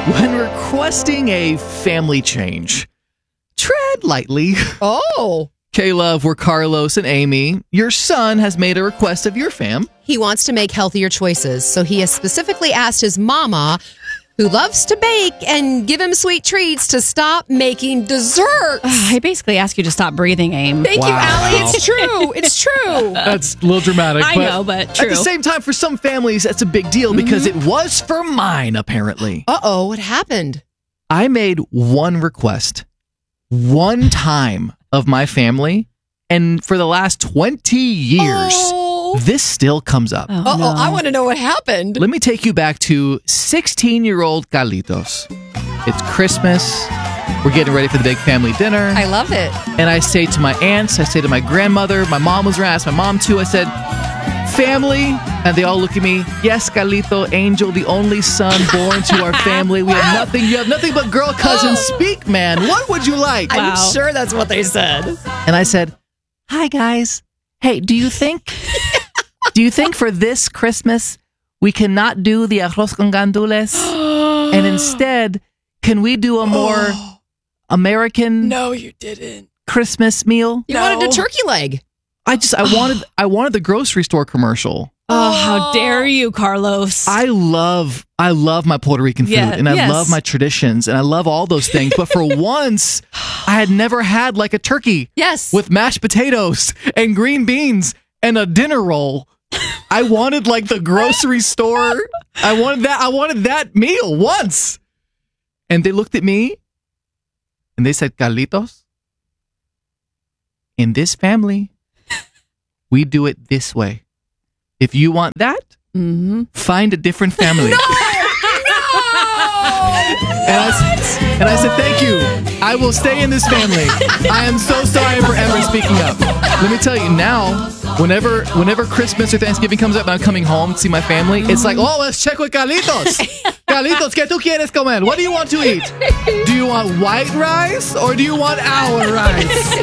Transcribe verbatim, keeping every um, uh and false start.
When requesting a family change, tread lightly. Oh. K-Love, we're Carlos and Amy. Your son has made a request of your fam. He wants to make healthier choices, so he has specifically asked his mama, who loves to bake and give him sweet treats, to stop making desserts. I basically ask you to stop breathing, Aim. Thank you, Wow. Allie. It's true. It's true. That's a little dramatic. I but know, but true. At the same time, for some families, that's a big deal because it was for mine, apparently. Uh-oh, what happened? I made one request, one time of my family, and for the last twenty years, Oh, this still comes up. Oh, Uh-oh, no. I want to know what happened. Let me take you back to sixteen-year-old Carlitos. It's Christmas. We're getting ready for the big family dinner. I love it. And I say to my aunts, I say to my grandmother, my mom was around, I asked my mom too, I said, family, and they all look at me, yes, Carlito, Angel, the only son born to our family. We have nothing, you have nothing but girl cousins. Speak, man. What would you like? Wow. I'm sure that's what they said. And I said, hi, guys. Hey, do you think, do you think for this Christmas, we cannot do the arroz con gandules? And instead, can we do a more American No, you didn't. Christmas meal? You No. wanted a turkey leg. I just, I wanted, I wanted the grocery store commercial. Oh, how dare you, Carlos. I love, I love my Puerto Rican food, Yeah, and I yes. love my traditions, and I love all those things. But for once, I had never had like a turkey Yes. with mashed potatoes and green beans and a dinner roll. I wanted like the grocery store. I wanted that. I wanted that meal once. And they looked at me, and they said, Carlitos, in this family, we do it this way. If you want that, Mm-hmm. find a different family. no! And I, s- and I said, thank you. I will stay in this family. I am so sorry for ever speaking up. Let me tell you now, whenever whenever Christmas or Thanksgiving comes up and I'm coming home to see my family, it's like, oh, let's check with Carlitos. Carlitos, ¿qué tú quieres comer? What do you want to eat? Do you want white rice or do you want our rice?